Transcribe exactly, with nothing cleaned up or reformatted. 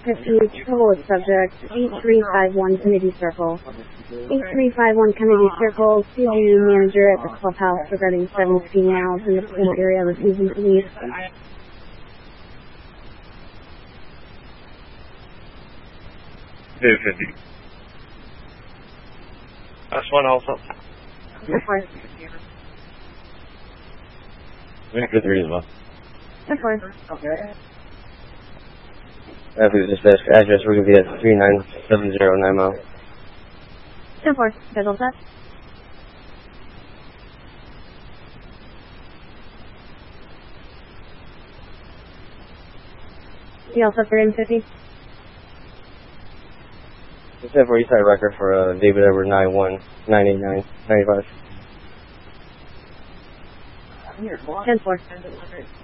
fifty, trouble with subject, eight three five one Committee Circle. eight three five one Committee Circle, C G U manager at the clubhouse regarding seven females in the pool area refusing to leave. two fifty. That's one also. Of course. Victor three as well. Of course. Okay. After dispatch address, we're going to be at three nine seven zero nine mile. Of course. Schedule set. You all set for M fifty? Except for Eastside record for uh, David Edward nine one nine eight nine ninety five. ten four.